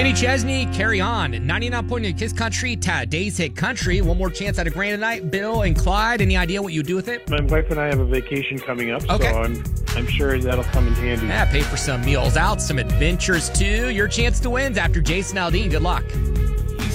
Kenny Chesney, Carry On. 99.9 Kiss Country, Today's Hit Country. One more chance at a grand tonight. Bill and Clyde, any idea what you do with it? My wife and I have a vacation coming up, Okay. so I'm sure that'll come in handy. Yeah, pay for some meals out, some adventures too. Your chance to win after Jason Aldean. Good luck.